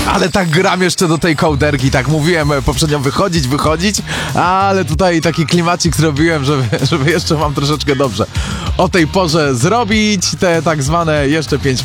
Ale tak gram jeszcze do tej kołderki, tak mówiłem poprzednio wychodzić, ale tutaj taki klimacik zrobiłem, żeby jeszcze mam troszeczkę dobrze o tej porze zrobić te tak zwane jeszcze 5